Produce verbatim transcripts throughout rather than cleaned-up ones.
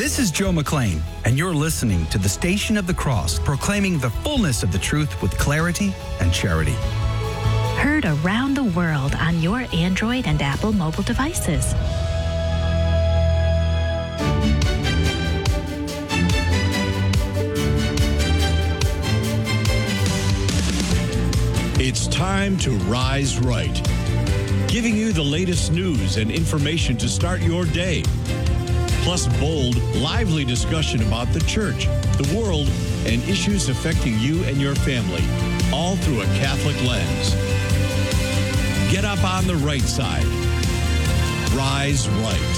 This is Joe McLean, and you're listening to the Station of the Cross, proclaiming the fullness of the truth with clarity and charity. Heard around the world on your Android and Apple mobile devices. It's time to Rise Right, giving you the latest news and information to start your day. Plus bold, lively discussion about the church, the world, and issues affecting you and your family, all through a Catholic lens. Get up on the right side. Rise Right.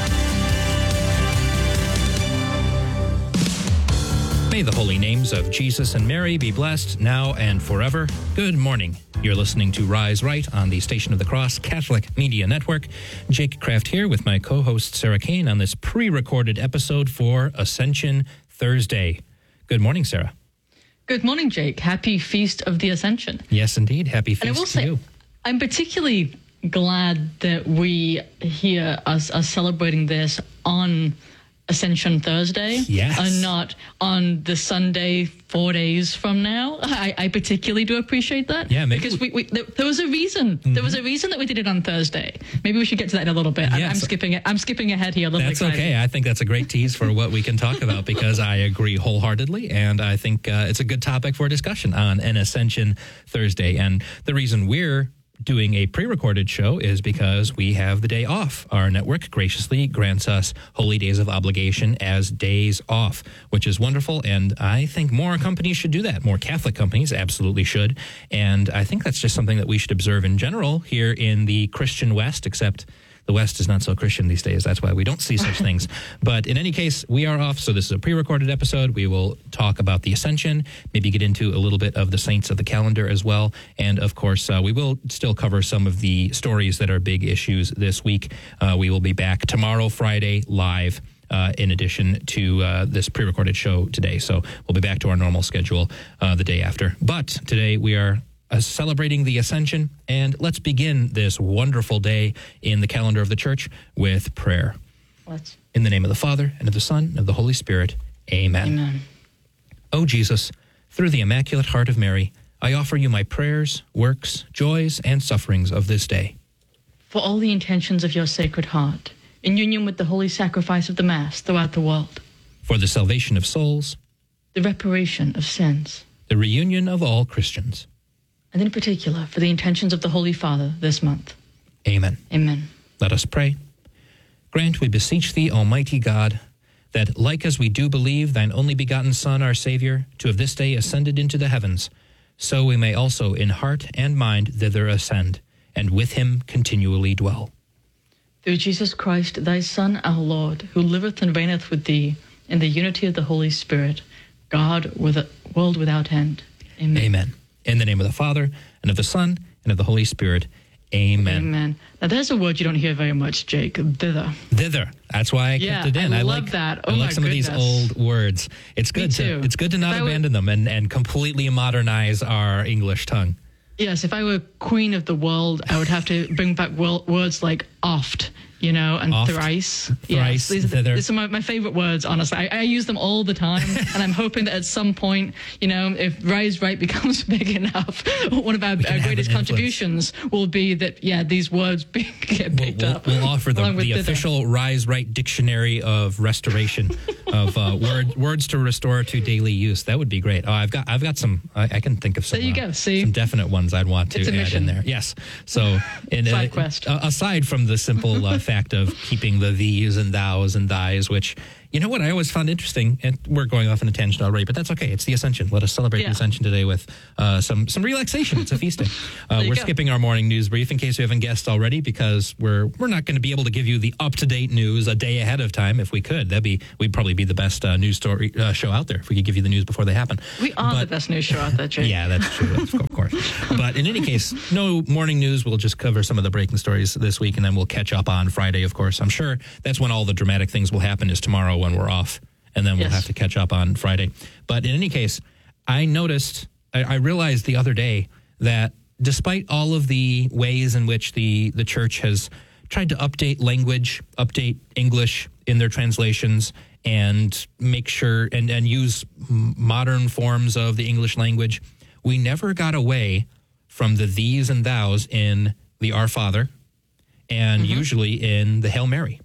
May the holy names of Jesus and Mary be blessed now and forever. Good morning. You're listening to Rise Right on the Station of the Cross Catholic Media Network. Jake Kraft here with my co-host Sarah Kane on this pre-recorded episode for Ascension Thursday. Good morning, Sarah. Good morning, Jake. Happy Feast of the Ascension. Yes, indeed. Happy feast and I will to say, you. I'm particularly glad that we here are, are celebrating this on Ascension Thursday, yes, and not on the Sunday four days from now. I, I particularly do appreciate that. Yeah, maybe because we, we there, there was a reason. Mm-hmm. There was a reason that we did it on Thursday. Maybe we should get to that in a little bit. Yes. I'm, I'm skipping it. I'm skipping ahead here. A little That's excited. okay. I think that's a great tease for what we can talk about because I agree wholeheartedly, and I think uh, it's a good topic for discussion on an Ascension Thursday. And the reason we're doing a pre-recorded show is because we have the day off. Our network graciously grants us holy days of obligation as days off, which is wonderful, and I think more companies should do that. More Catholic companies absolutely should, and I think that's just something that we should observe in general here in the Christian West, except the West is not so Christian these days. That's why we don't see such things. But in any case, we are off. So this is a pre-recorded episode. We will talk about the Ascension, maybe get into a little bit of the saints of the calendar as well. And of course, uh, we will still cover some of the stories that are big issues this week. Uh, we will be back tomorrow, Friday, live. Uh, in addition to uh, this pre-recorded show today. So we'll be back to our normal schedule uh, the day after. But today we are Uh, celebrating the Ascension, and let's begin this wonderful day in the calendar of the Church with prayer. Let's. In the name of the Father, and of the Son, and of the Holy Spirit, amen. Amen. O Jesus, through the Immaculate Heart of Mary, I offer you my prayers, works, joys, and sufferings of this day. For all the intentions of your Sacred Heart, in union with the holy sacrifice of the Mass throughout the world. For the salvation of souls. The reparation of sins. The reunion of all Christians. And in particular, for the intentions of the Holy Father this month. Amen. Amen. Let us pray. Grant, we beseech thee, Almighty God, that, like as we do believe thine only begotten Son, our Savior, to have this day ascended into the heavens, so we may also in heart and mind thither ascend, and with him continually dwell. Through Jesus Christ, thy Son, our Lord, who liveth and reigneth with thee, in the unity of the Holy Spirit, God, with a world without end. Amen. Amen. In the name of the Father, and of the Son, and of the Holy Spirit. Amen. Amen. Now, there's a word you don't hear very much, Jake. Thither. Thither. That's why I yeah, kept it in. I, I love like that. Oh, I like my some goodness. of these old words. It's good Me too. to it's good to not If I abandon were, them and, and completely modernize our English tongue. Yes, if I were queen of the world, I would have to bring back wo- words like oft, you know, and Oft, thrice. thrice, yes, these, thither. These are my, my favorite words, honestly. I, I use them all the time, and I'm hoping that at some point, you know, if Rise Right becomes big enough, one of our, our greatest contributions will be that, yeah, these words be, get picked we'll, we'll, up. We'll offer the, the thither. official Rise Right Dictionary of Restoration of uh, word, words to restore to daily use. That would be great. Oh, I've got I've got some. I, I can think of some. There you uh, go. See, some definite ones I'd want to it's a add mission. in there. Yes. So, in, Side uh, quest. Uh, aside from the simple uh, fact of keeping the these and thous and thys, which, you know what I always found interesting, and we're going off on a tangent already, but that's okay. It's the Ascension. Let us celebrate Yeah. the Ascension today with uh, some some relaxation. It's a feast day. Uh, we're go. skipping our morning news brief in case you haven't guessed already, because we're we're not going to be able to give you the up to date news a day ahead of time. If we could, that'd be we'd probably be the best uh, news story uh, show out there if we could give you the news before they happen. We are But- the best news show out there, Jake. Yeah, that's true, that's, of course. But in any case, no morning news. We'll just cover some of the breaking stories this week, and then we'll catch up on Friday, of course. I'm sure that's when all the dramatic things will happen, is tomorrow when we're off, and then we'll Yes. have to catch up on Friday. But in any case, I noticed, I, I realized the other day that despite all of the ways in which the, the church has tried to update language, update English in their translations, and make sure and, and use modern forms of the English language, we never got away from the these and thous in the Our Father and mm-hmm. usually in the Hail Mary.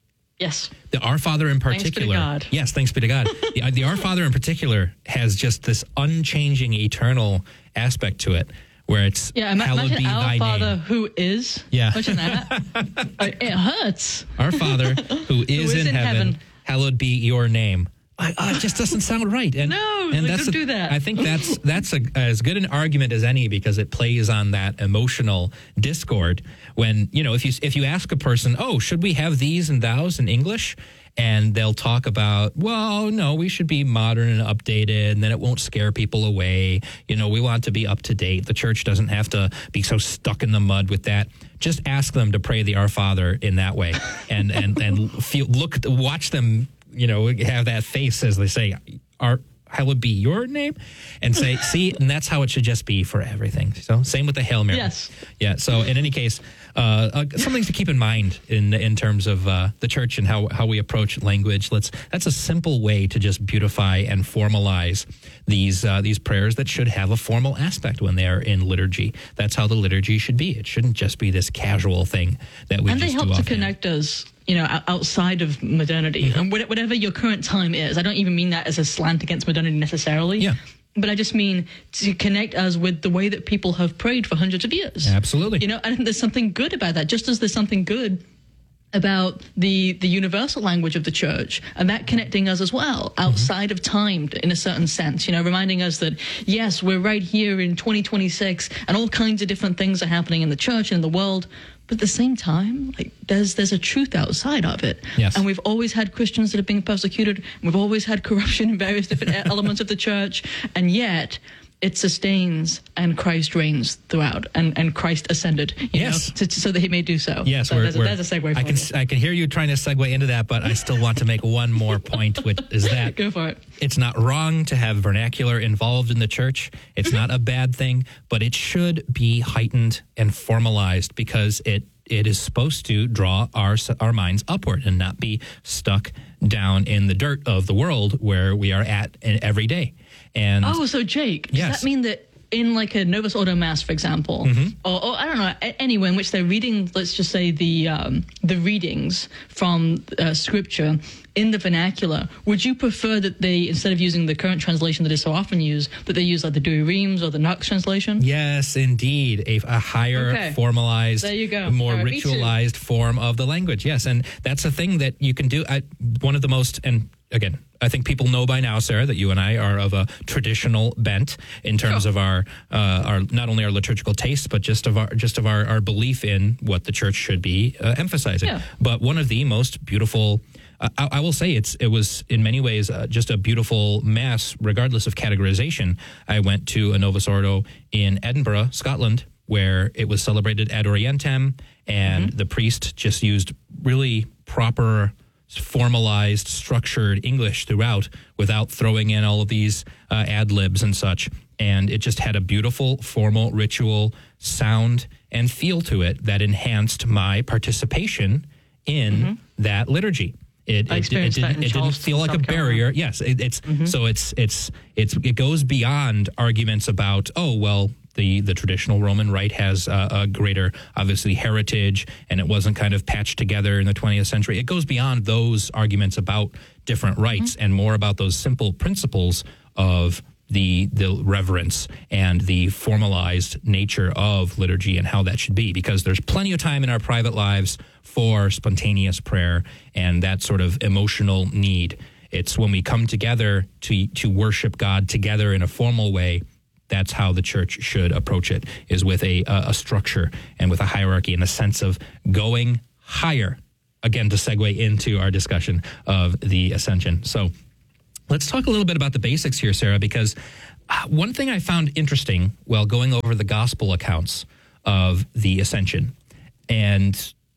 Yes. The Our Father in particular. Thanks be to God. Yes, thanks be to God. the, the Our Father in particular has just this unchanging, eternal aspect to it, where it's yeah, ima- hallowed imagine be Our thy Father name. who is. Yeah. Imagine that. It hurts. Our Father who is, who is in, in heaven, heaven, hallowed be your name. I, uh, it just doesn't sound right. And, no, and like, that's don't a, do that. I think that's that's a, as good an argument as any, because it plays on that emotional discord. When, you know, if you if you ask a person, oh, should we have these and thous in English? And they'll talk about, well, no, we should be modern and updated, and then it won't scare people away. You know, we want to be up to date. The church doesn't have to be so stuck in the mud with that. Just ask them to pray the Our Father in that way, and and and feel look watch them, you know, have that face as they say, "Our hallowed be your name," and say, see, and that's how it should just be for everything. So same with the Hail Mary. Yes. Yeah. So in any case, uh, uh, something to keep in mind in in terms of uh, the church and how, how we approach language. Let's that's a simple way to just beautify and formalize these uh, these prayers that should have a formal aspect when they are in liturgy. That's how the liturgy should be. It shouldn't just be this casual thing that we and just they help do to offhand. connect us, you know, o- outside of modernity. Mm-hmm. And whatever your current time is, I don't even mean that as a slant against modernity necessarily. Yeah. But I just mean to connect us with the way that people have prayed for hundreds of years. Absolutely. You know, and there's something good about that, just as there's something good about the the universal language of the church, and that connecting us as well outside mm-hmm. of time in a certain sense, you know, reminding us that, yes, we're right here in twenty twenty-six and all kinds of different things are happening in the church and in the world. But at the same time, like there's there's a truth outside of it. Yes. And we've always had Christians that have been persecuted. And we've always had corruption in various different elements of the church. And yet it sustains and Christ reigns throughout, and, and Christ ascended, you Yes. know, to, to, so that he may do so. Yes, so we're, there's, a, we're, there's a segue for I can, you. I can hear you trying to segue into that, but I still want to make one more point, which is that Go for it. it's not wrong to have vernacular involved in the church. It's not a bad thing, but it should be heightened and formalized, because it it is supposed to draw our our minds upward and not be stuck down in the dirt of the world where we are at every day. And Oh, so Jake, does Yes. that mean that in like a Novus Ordo Mass, for example, Mm-hmm. or, or I don't know, a- anywhere in which they're reading, let's just say the um, the readings from uh, Scripture in the vernacular, would you prefer that they, instead of using the current translation that is so often used, that they use like the Douay Rheims or the Knox translation? yes, indeed, a, a higher Okay. formalized, There you go. more All right, me too. ritualized form of the language. Yes, and that's a thing that you can do. I, one of the most, and again, I think people know by now, Sarah, that you and I are of a traditional bent in terms Sure. of our uh, our not only our liturgical taste, but just of our just of our, our belief in what the church should be uh, emphasizing. Yeah. But one of the most beautiful, uh, I, I will say, it's it was in many ways uh, just a beautiful mass, regardless of categorization. I went to a Novus Ordo in Edinburgh, Scotland, where it was celebrated ad orientem, and Mm-hmm. the priest just used really proper, formalized, structured English throughout, without throwing in all of these uh, ad libs and such. And it just had a beautiful, formal, ritual sound and feel to it that enhanced my participation in Mm-hmm. that liturgy. It, I it, it, experienced didn't, that in it didn't Charleston, feel like South a Carolina. barrier. Yes, it, it's so it's it's it's it goes beyond arguments about, oh well, the the traditional Roman rite has uh, a greater, obviously, heritage, and it wasn't kind of patched together in the twentieth century. It goes beyond those arguments about different rites and more about those simple principles of the the reverence and the formalized nature of liturgy and how that should be, because there's plenty of time in our private lives for spontaneous prayer and that sort of emotional need. It's when we come together to to worship God together in a formal way. That's how the church should approach it, is with a a structure and with a hierarchy and a sense of going higher. Again, to segue into our discussion of the Ascension. So let's talk a little bit about the basics here, Sarah, because uh, one thing I found interesting while going over the gospel accounts of the Ascension, and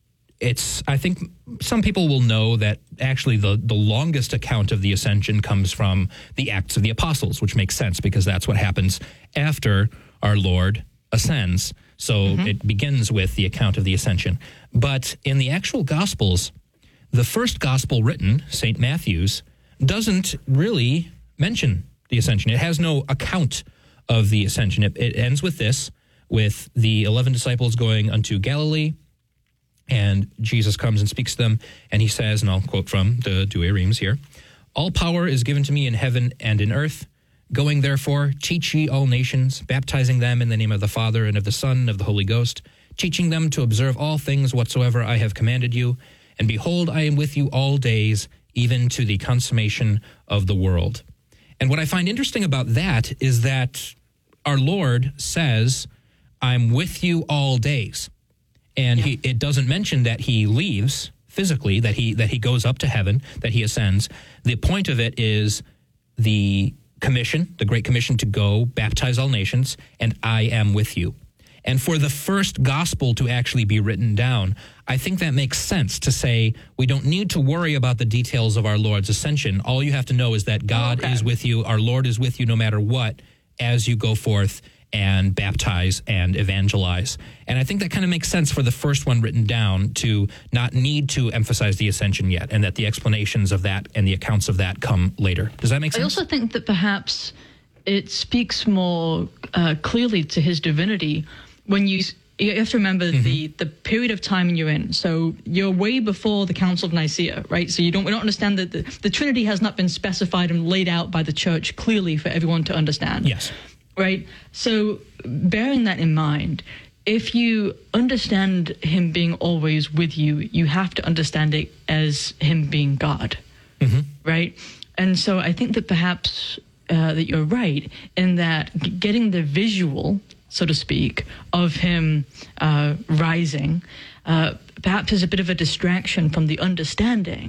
it's, I think some people will know that actually the, the longest account of the Ascension comes from the Acts of the Apostles, which makes sense because that's what happens after our Lord ascends. So mm-hmm. it begins with the account of the Ascension. But in the actual Gospels, the first gospel written, Saint Matthew's, doesn't really mention the ascension. It has no account of the ascension. It, it ends with this, with the eleven disciples going unto Galilee, and Jesus comes and speaks to them, and he says, and I'll quote from the Douay Rheims here, "All power is given to me in heaven and in earth. Going, therefore, teach ye all nations, baptizing them in the name of the Father and of the Son and of the Holy Ghost, teaching them to observe all things whatsoever I have commanded you. And behold, I am with you all days, even to the consummation of the world." And what I find interesting about that is that our Lord says, "I'm with you all days." And yeah. he, it doesn't mention that he leaves physically, that he that he goes up to heaven, that he ascends. The point of it is the commission, the Great Commission to go, baptize all nations, and I am with you. And for the first gospel to actually be written down, I think that makes sense to say we don't need to worry about the details of our Lord's ascension. All you have to know is that God okay. is with you, our Lord is with you no matter what, as you go forth and baptize and evangelize. And I think that kind of makes sense for the first one written down to not need to emphasize the ascension yet, and that the explanations of that and the accounts of that come later. Does that make sense? I also think that perhaps it speaks more uh, clearly to his divinity when you... You have to remember mm-hmm. the, the period of time you're in. So you're way before the Council of Nicaea, right? So you don't we don't understand that the, the Trinity has not been specified and laid out by the Church clearly for everyone to understand. Yes. Right? So bearing that in mind, if you understand him being always with you, you have to understand it as him being God, mm-hmm. right? And so I think that perhaps uh, that you're right in that g- getting the visual, so to speak, of him uh, rising, uh, perhaps is a bit of a distraction from the understanding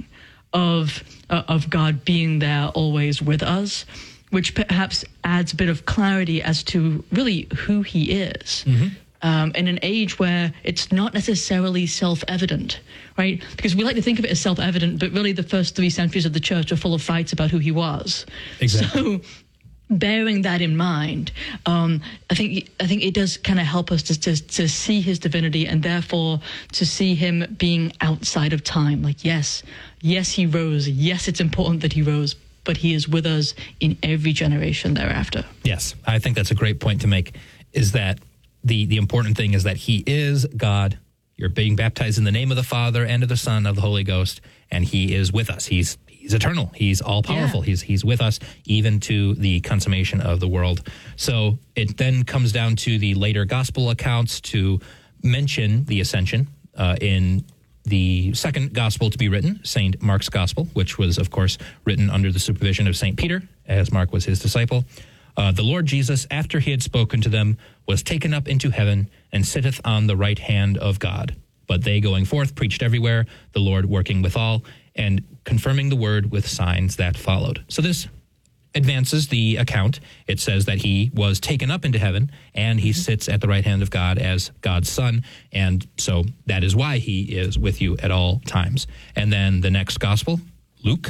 of uh, of God being there always with us, which perhaps adds a bit of clarity as to really who he is. Mm-hmm. Um, in an age where it's not necessarily self-evident, right? Because we like to think of it as self-evident, but really the first three centuries of the Church are full of fights about who he was. Exactly. So, bearing that in mind, um, I think I think it does kind of help us to, to to see his divinity, and therefore to see him being outside of time. Like, yes, yes, he rose. Yes, it's important that he rose, but he is with us in every generation thereafter. Yes, I think that's a great point to make, is that the, the important thing is that he is God. You're being baptized in the name of the Father and of the Son and of the Holy Ghost, and he is with us. He's He's eternal. He's all-powerful. Yeah. He's he's with us even to the consummation of the world. So it then comes down to the later gospel accounts to mention the ascension uh, in the second gospel to be written, Saint Mark's Gospel, which was, of course, written under the supervision of Saint Peter, as Mark was his disciple. Uh, the Lord Jesus, after he had spoken to them, was taken up into heaven and sitteth on the right hand of God. But they, going forth, preached everywhere, the Lord working withal, and confirming the word with signs that followed. So this advances the account. It says that he was taken up into heaven, and he sits at the right hand of God as God's Son, and so that is why he is with you at all times. And then the next gospel, Luke,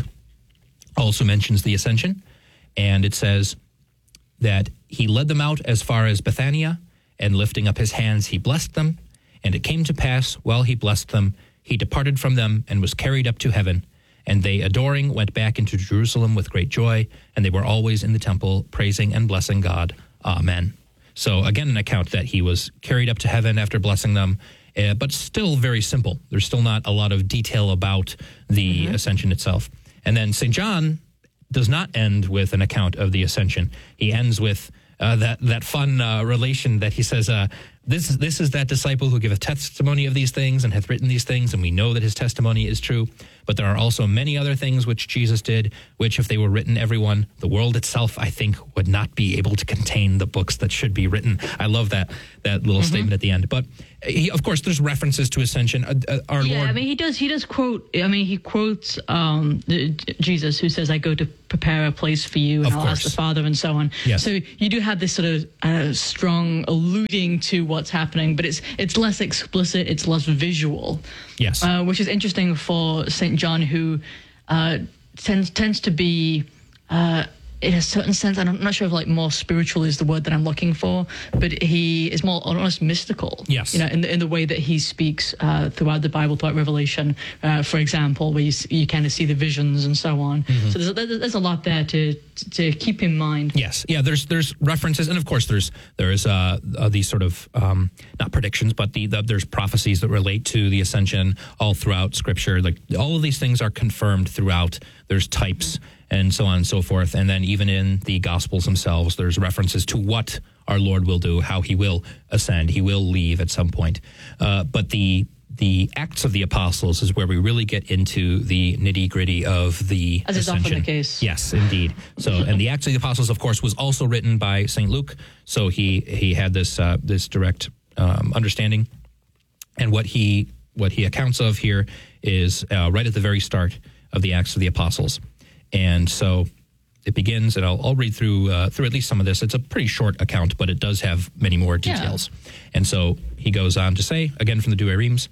also mentions the ascension, and it says that he led them out as far as Bethania, and lifting up his hands, he blessed them. And it came to pass, while he blessed them, he departed from them and was carried up to heaven. And they, adoring, went back into Jerusalem with great joy, and they were always in the temple, praising and blessing God. Amen. So again, an account that he was carried up to heaven after blessing them, uh, but still very simple. There's still not a lot of detail about the mm-hmm. ascension itself. And then Saint John does not end with an account of the ascension. He ends with uh, that that fun uh, relation that he says, uh, This is, this is that disciple who giveth testimony of these things and hath written these things, and we know that his testimony is true. But there are also many other things which Jesus did, which if they were written, everyone, the world itself, I think, would not be able to contain the books that should be written. I love that that little mm-hmm. statement at the end. But he, of course, there's references to ascension. Uh, uh, our yeah, Lord, I mean, he does. He does quote. I mean, he quotes um, Jesus, who says, "I go to prepare a place for you, and of I'll course. ask the Father," and so on. Yes. So you do have this sort of uh, strong alluding to what's happening, but it's it's less explicit, it's less visual. Yes. Uh, which is interesting for Saint John, who uh, tends tends to be uh, in a certain sense, and I'm not sure if like more spiritual is the word that I'm looking for, but he is more almost mystical. Yes. You know, in the, in the way that he speaks uh, throughout the Bible, throughout Revelation, uh, for example, where you, you kind of see the visions and so on. Mm-hmm. So there's, there's a lot there to to keep in mind. Yes. Yeah, there's there's references, and of course there's there's uh, uh, these sort of, um, not predictions, but the, the there's prophecies that relate to the ascension all throughout Scripture. Like all of these things are confirmed throughout. There's types and so on and so forth. And then even in the Gospels themselves, there's references to what our Lord will do, how he will ascend, he will leave at some point. Uh, but the the Acts of the Apostles is where we really get into the nitty-gritty of the As is ascension. often the case. Yes, indeed. So, and the Acts of the Apostles, of course, was also written by Saint Luke. So he he had this uh, this direct um, understanding. And what he what he accounts of here is uh, right at the very start of the Acts of the Apostles. And so it begins, and I'll, I'll read through uh, through at least some of this. It's a pretty short account, but it does have many more details. Yeah. And so he goes on to say, again from the Douay-Rheims,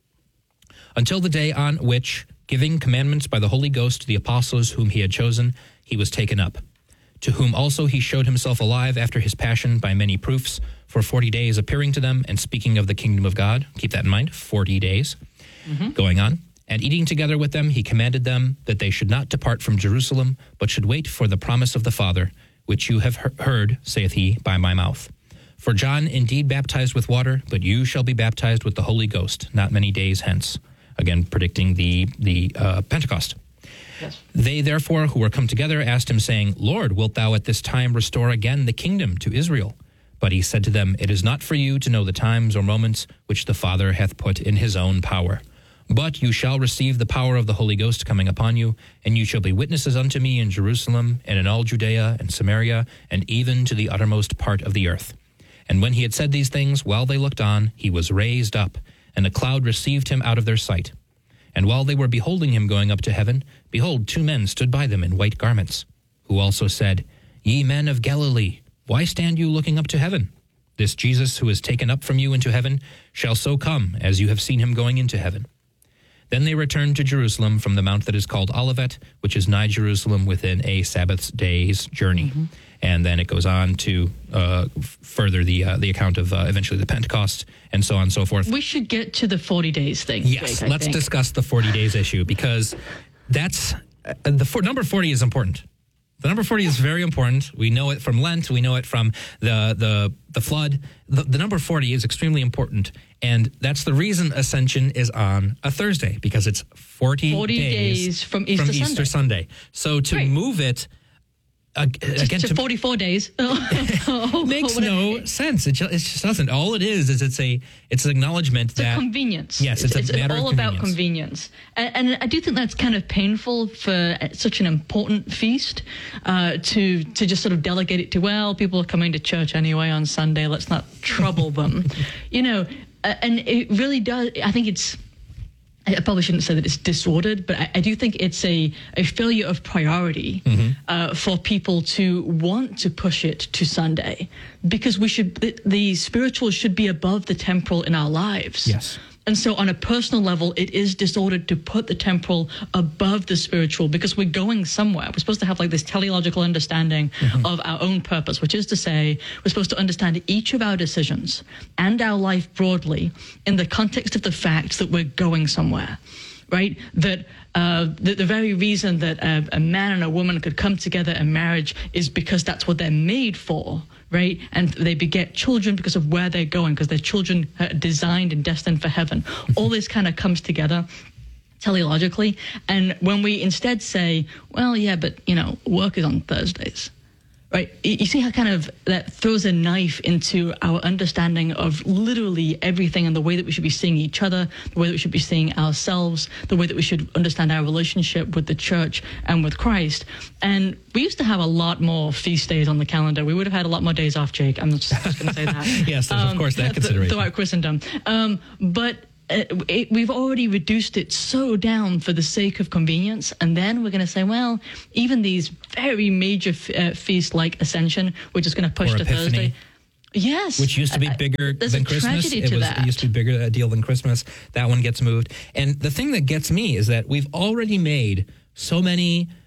until the day on which, giving commandments by the Holy Ghost to the apostles whom he had chosen, he was taken up, to whom also he showed himself alive after his passion by many proofs, for forty days appearing to them and speaking of the kingdom of God. Keep that in mind, forty days mm-hmm. going on. And eating together with them, he commanded them that they should not depart from Jerusalem, but should wait for the promise of the Father, which you have he- heard, saith he, by my mouth. For John indeed baptized with water, but you shall be baptized with the Holy Ghost not many days hence. Again, predicting the, the uh, Pentecost. Yes. They, therefore, who were come together, asked him, saying, Lord, wilt thou at this time restore again the kingdom to Israel? But he said to them, It is not for you to know the times or moments which the Father hath put in his own power. But you shall receive the power of the Holy Ghost coming upon you, and you shall be witnesses unto me in Jerusalem, and in all Judea and Samaria, and even to the uttermost part of the earth. And when he had said these things, while they looked on, he was raised up, and a cloud received him out of their sight. And while they were beholding him going up to heaven, behold, two men stood by them in white garments, who also said, Ye men of Galilee, why stand you looking up to heaven? This Jesus, who is taken up from you into heaven, shall so come, as you have seen him going into heaven. Then they returned to Jerusalem from the mount that is called Olivet, which is nigh Jerusalem within a Sabbath day's journey. Mm-hmm. And then it goes on to uh, further the uh, the account of uh, eventually the Pentecost and so on and so forth. We should get to the forty days thing. Yes, Jake, let's discuss the forty days issue, because that's uh, the for, number forty is important. The number forty is very important. We know it from Lent. We know it from the the, the flood. The, the number forty is extremely important. And that's the reason Ascension is on a Thursday, because it's forty, forty days, days from Easter from Sunday. Easter Sunday. So to right. move it uh, again to, to forty-four days makes no sense. It just, it just doesn't. All it is is it's a it's an acknowledgement it's that a convenience. Yes, it's, it's, a matter it's all of convenience. about convenience, and, and I do think that's kind of painful for such an important feast uh, to to just sort of delegate it to. Well, people are coming to church anyway on Sunday. Let's not trouble them, you know. Uh, and it really does. I think it's. I probably shouldn't say that it's disordered, but I, I do think it's a, a failure of priority mm-hmm. uh, for people to want to push it to Sunday, because we should the, the spiritual should be above the temporal in our lives. Yes. And so on a personal level, it is disordered to put the temporal above the spiritual, because we're going somewhere. We're supposed to have like this teleological understanding mm-hmm. of our own purpose, which is to say we're supposed to understand each of our decisions and our life broadly in the context of the fact that we're going somewhere, right? That uh, the, the very reason that a, a man and a woman could come together in marriage is because that's what they're made for. Right? And they beget children because of where they're going, because their children are designed and destined for heaven. All this kind of comes together teleologically. And when we instead say, well, yeah, but, you know, work is on Thursdays, right? You see how kind of that throws a knife into our understanding of literally everything, and the way that we should be seeing each other, the way that we should be seeing ourselves, the way that we should understand our relationship with the church and with Christ. And we used to have a lot more feast days on the calendar. We would have had a lot more days off, Jake. I'm just, just going to say that. Yes, there's um, of course that consideration. Throughout Christendom. Um, but Uh, it, we've already reduced it so down for the sake of convenience, and then we're going to say, well, even these very major f- uh, feasts like Ascension, we're just going to push or to Epiphany. Thursday. Yes. Which used to be bigger uh, than Christmas. It, was, that. it used to be bigger a deal than Christmas. That one gets moved. And the thing that gets me is that we've already made so many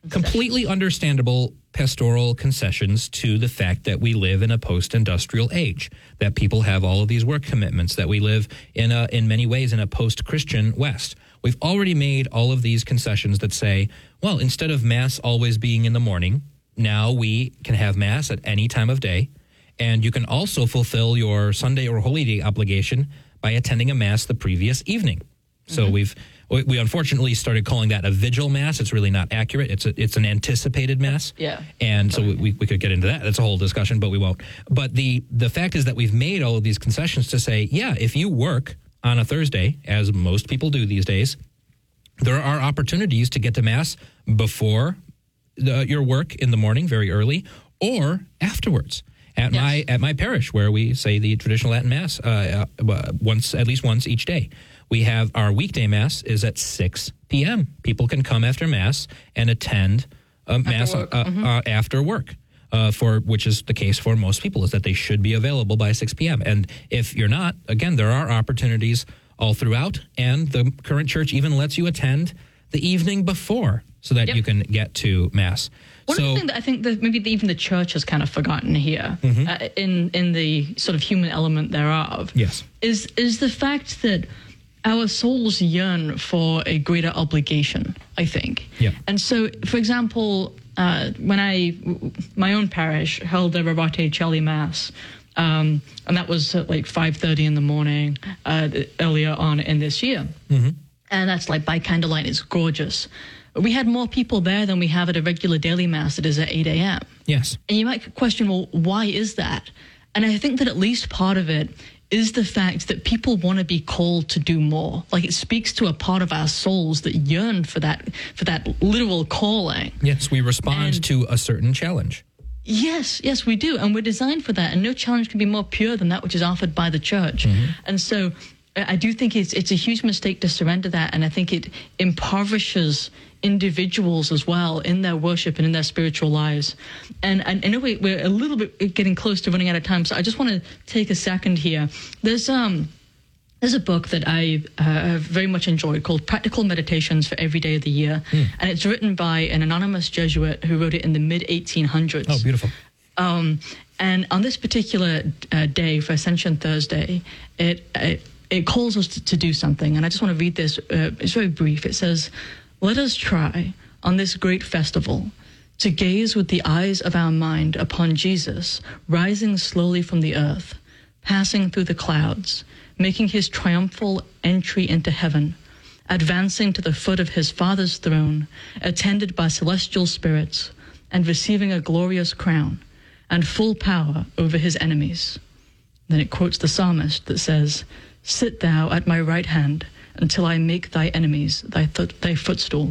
completely understandable pastoral concessions to the fact that we live in a post-industrial age, that people have all of these work commitments, that we live in a, in many ways in a post-Christian West. We've already made all of these concessions that say, well, instead of Mass always being in the morning, now we can have Mass at any time of day, and you can also fulfill your Sunday or Holy Day obligation by attending a Mass the previous evening. So mm-hmm. we've we unfortunately started calling that a vigil Mass. It's really not accurate. It's a, it's an anticipated Mass. Yeah. And so we, we could get into that. That's a whole discussion, but we won't. But the, the fact is that we've made all of these concessions to say, yeah, if you work on a Thursday, as most people do these days, there are opportunities to get to Mass before the, your work in the morning, very early, or afterwards. At yes. my at my parish, where we say the traditional Latin Mass uh, uh, once at least once each day. We have our weekday Mass is at six p.m. People can come after Mass and attend uh, Mass work. Uh, Mm-hmm. uh, after work, uh, for which is the case for most people, is that they should be available by six p.m. And if you're not, again, there are opportunities all throughout, and the current church even lets you attend the evening before so that Yep. you can get to Mass. One so, thing that I think that maybe even the church has kind of forgotten here, Mm-hmm. uh, in in the sort of human element thereof, Yes. is is the fact that our souls yearn for a greater obligation, I think. Yeah. And so, for example, uh, when I, my own parish held a Rorate Coeli Mass, um, and that was at like five thirty in the morning uh, earlier on in this year. Mm-hmm. And that's like by candlelight. It's gorgeous. We had more people there than we have at a regular daily Mass that is at eight a.m. Yes. And you might question, well, why is that? And I think that at least part of it is the fact that people want to be called to do more. Like, it speaks to a part of our souls that yearn for that, for that literal calling. Yes, we respond And- to a certain challenge. Yes, yes, we do. And we're designed for that. And no challenge can be more pure than that which is offered by the church. Mm-hmm. And so I do think it's it's a huge mistake to surrender that. And I think it impoverishes individuals as well in their worship and in their spiritual lives. And, and I know we, we're a little bit getting close to running out of time, so I just want to take a second here. There's um there's a book that I uh, have very much enjoyed called Practical Meditations for Every Day of the Year. Mm. And it's written by an anonymous Jesuit who wrote it in the mid eighteen hundreds. Oh, beautiful. Um, and on this particular uh, day for Ascension Thursday, it, it it calls us to, to do something. And I just want to read this. Uh, it's very brief. It says, "Let us try on this great festival to gaze with the eyes of our mind upon Jesus, rising slowly from the earth, passing through the clouds, making his triumphal entry into heaven, advancing to the foot of his Father's throne, attended by celestial spirits, and receiving a glorious crown and full power over his enemies." Then it quotes the psalmist that says, "Sit thou at my right hand until I make thy enemies thy, th- thy footstool."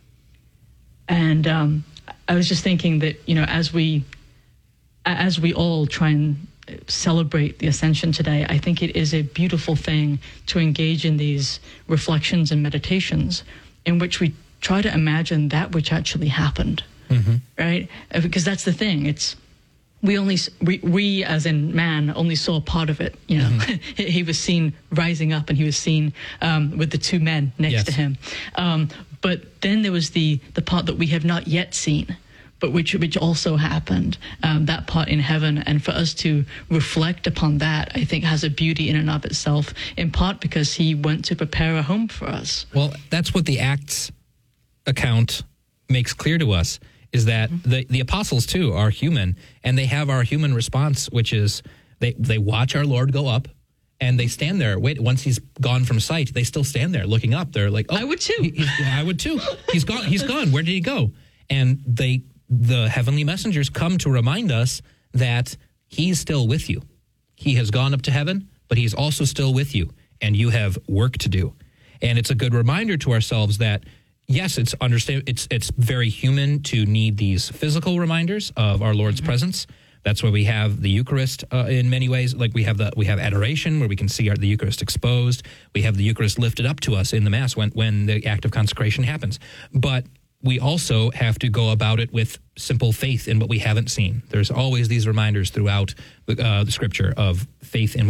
And um, I was just thinking that, you know, as we, as we all try and celebrate the Ascension today, I think it is a beautiful thing to engage in these reflections and meditations in which we try to imagine that which actually happened, mm-hmm. right? Because that's the thing. It's we only we, we as in man only saw part of it. You know, mm-hmm. he was seen rising up, and he was seen um, with the two men next yes. to him. Um, but then there was the the part that we have not yet seen, but which which also happened, um, that part in heaven. And for us to reflect upon that, I think has a beauty in and of itself, in part because he went to prepare a home for us. Well, that's what the Acts account makes clear to us, is that mm-hmm. the, the apostles, too, are human, and they have our human response, which is they, they watch our Lord go up, and they stand there. Wait, once he's gone from sight, they still stand there looking up. They're like, oh, I would too. He, he's, I would too. He's gone. He's gone. Where did he go? And they, the heavenly messengers come to remind us that he's still with you. He has gone up to heaven, but he's also still with you, and you have work to do. And it's a good reminder to ourselves that, yes, it's understand. It's it's very human to need these physical reminders of our Lord's mm-hmm. presence. That's why we have the Eucharist uh, in many ways. Like we have the we have adoration, where we can see our, the Eucharist exposed. We have the Eucharist lifted up to us in the Mass when when the act of consecration happens. But we also have to go about it with simple faith in what we haven't seen. There's always these reminders throughout uh, the Scripture of faith in what